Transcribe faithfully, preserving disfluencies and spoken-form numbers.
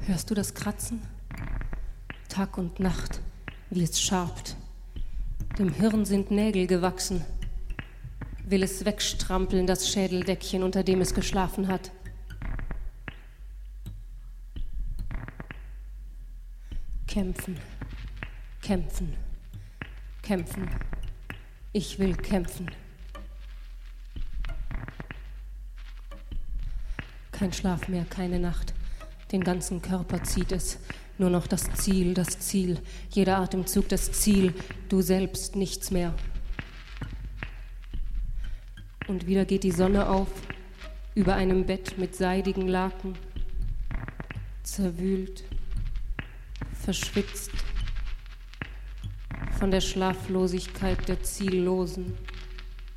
Hörst du das Kratzen? Tag und Nacht, wie es schabt. Dem Hirn sind Nägel gewachsen. Will es wegstrampeln, das Schädeldeckchen, unter dem es geschlafen hat. Kämpfen, kämpfen, kämpfen. Ich will kämpfen. Kein Schlaf mehr, keine Nacht. Den ganzen Körper zieht es. Nur noch das Ziel, das Ziel. Jeder Atemzug das Ziel. Du selbst nichts mehr. Und wieder geht die Sonne auf, über einem Bett mit seidigen Laken. Zerwühlt, verschwitzt von der Schlaflosigkeit der Ziellosen.